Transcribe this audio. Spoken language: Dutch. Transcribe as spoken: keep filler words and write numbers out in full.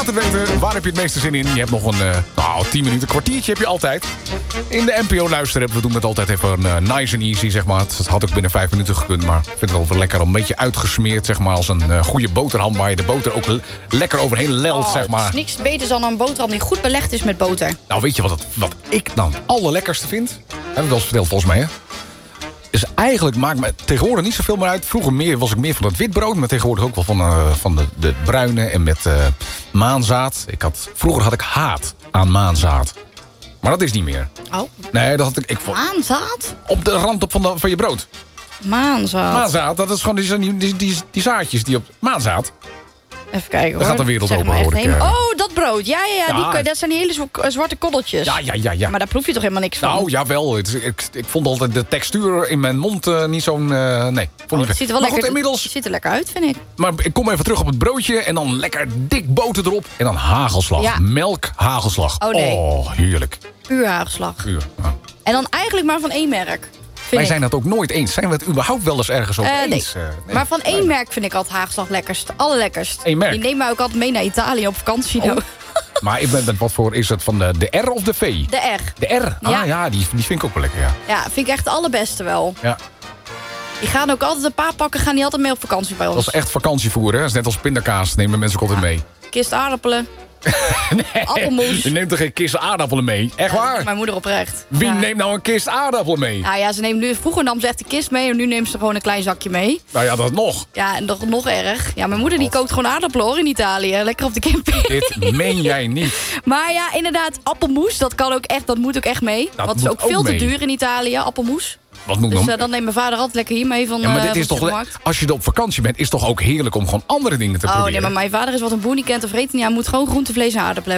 Laat het weten, waar heb je het meeste zin in? Je hebt nog een uh, nou, tien minuten, een kwartiertje heb je altijd. In de N P O luisteren, we doen het altijd even uh, nice and easy, zeg maar. Het had ook binnen vijf minuten gekund, maar ik vind het altijd lekker. Een beetje uitgesmeerd, zeg maar, als een uh, goede boterham... waar je de boter ook le- lekker overheen lelt, oh, zeg maar. Het is niks beters dan een boterham die goed belegd is met boter. Nou, weet je wat, het, wat ik dan het allerlekkerste vind? Heb ik wel eens verteld, volgens mij, hè? Dus eigenlijk maakt me tegenwoordig niet zoveel meer uit. Vroeger meer, was ik meer van het witbrood, maar tegenwoordig ook wel van, uh, van de, de bruine en met uh, maanzaad. Ik had, vroeger had ik haat aan maanzaad. Maar dat is niet meer. Oh. Nee, dat had ik... ik Maanzaad? Op de rand op van, de, van je brood. Maanzaad. Maanzaad, dat is gewoon die, die, die, die zaadjes die op... Maanzaad. Even kijken hoor. Dan gaat de wereld zeg open, maar hoor echt ik. heen. Uh... Oh, dat brood. Ja, ja, ja. Ja. Die, dat zijn die hele zwa- zwarte koddeltjes. Ja, ja, ja, ja. Maar daar proef je toch helemaal niks van? Nou, jawel. Het, ik, ik vond altijd de textuur in mijn mond uh, niet zo'n... Uh, nee, vond Oh, niet het ziet er wel maar lekker, goed, inmiddels... het ziet er lekker uit, vind ik. Maar ik kom even terug op het broodje en dan lekker dik boter erop. En dan hagelslag. Ja. Melk, hagelslag. Oh, nee. Oh, heerlijk. Puur hagelslag. Puur. Ja. En dan eigenlijk maar van één merk. Wij ik. zijn het ook nooit eens. Zijn we het überhaupt wel eens ergens over Uh, nee. eens? Uh, nee. Maar van één Nee. merk vind ik altijd hagelslag lekkerst. Allerlekkerst. Eén merk? Die nemen mij ook altijd mee naar Italië op vakantie. Oh. Maar ik ben, ben, wat voor is het? Van de, de R of de V? De R. De R? Ah ja, Ja. die, die vind ik ook wel lekker, ja. Ja, vind ik echt de allerbeste wel. ja. Die gaan ook altijd, een paar pakken gaan die altijd mee op vakantie bij ons. Dat is echt vakantievoer, hè? Dat is net als pindakaas. Nemen mensen ook altijd mee. Kist aardappelen. Nee, Appelmoes. je neemt toch geen kist aardappelen mee? Echt waar? Mijn moeder oprecht. Wie ja. neemt nou een kist aardappelen mee? Nou ja, ze neemt nu, vroeger nam ze echt de kist mee en nu neemt ze gewoon een klein zakje mee. Nou ja, dat nog. Ja, en nog, nog erg. Ja, mijn moeder die kookt gewoon aardappelen hoor in Italië. Lekker op de camping. Dit meen jij niet. Maar ja, inderdaad, appelmoes, dat kan ook echt, dat moet ook echt mee. Dat Want het is moet ook veel ook te mee. duur in Italië, appelmoes. Wat moet ik Dus dan? uh, dan neemt mijn vader altijd lekker hier mee van, Ja, maar uh, dit van is de toch le- supermarkt. als je er op vakantie bent, is het toch ook heerlijk om gewoon andere dingen te Oh proberen? nee, maar mijn vader is wat een boer niet kent of reet niet aan. Moet gewoon groente, vlees en aardappelen